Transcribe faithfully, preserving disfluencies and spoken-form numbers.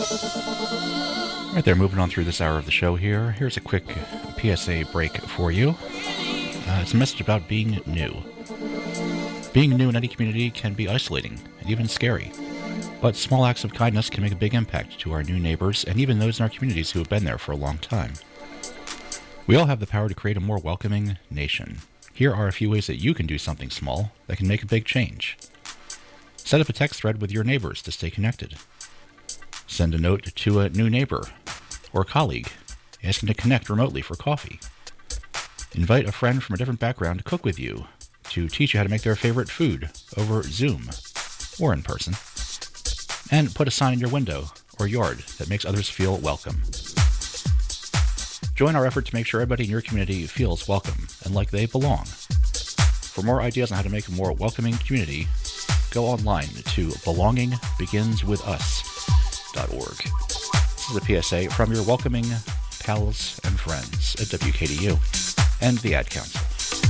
Right there, moving on through this hour of the show here. Here's a quick P S A break for you. Uh, it's a message about being new. Being new in any community can be isolating and even scary. But small acts of kindness can make a big impact to our new neighbors and even those in our communities who have been there for a long time. We all have the power to create a more welcoming nation. Here are a few ways that you can do something small that can make a big change. Set up a text thread with your neighbors to stay connected. Send a note to a new neighbor or colleague, asking to connect remotely for coffee. Invite a friend from a different background to cook with you, to teach you how to make their favorite food over Zoom or in person. And put a sign in your window or yard that makes others feel welcome. Join our effort to make sure everybody in your community feels welcome and like they belong. For more ideas on how to make a more welcoming community, go online to belonging begins with us dot org. This is a P S A from your welcoming pals and friends at W K D U and the Ad Council.